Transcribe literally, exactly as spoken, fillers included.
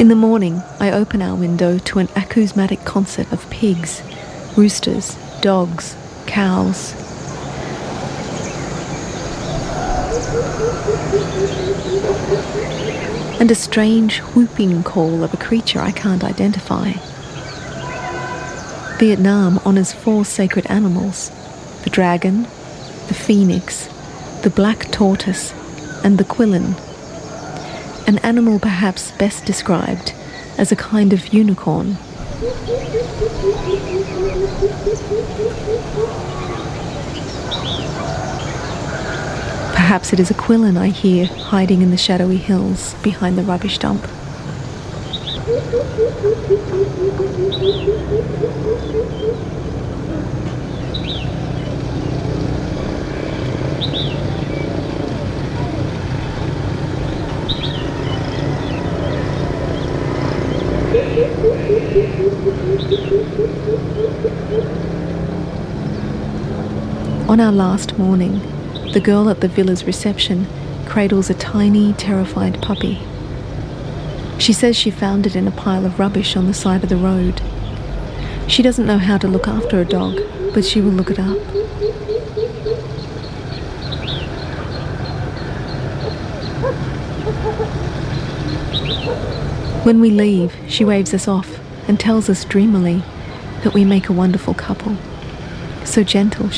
In the morning, I open our window to an acousmatic concert of pigs, roosters, dogs, cows. And a strange whooping call of a creature I can't identify. Vietnam honours four sacred animals: the dragon, the phoenix, the black tortoise, and the quillin, an animal perhaps best described as a kind of unicorn. Perhaps it is a quillin I hear hiding in the shadowy hills behind the rubbish dump. On our last morning, the girl at the villa's reception cradles a tiny, terrified puppy. She says she found it in a pile of rubbish on the side of the road. She doesn't know how to look after a dog, but she will look it up. When we leave, she waves us off and tells us dreamily that we make a wonderful couple. So gentle,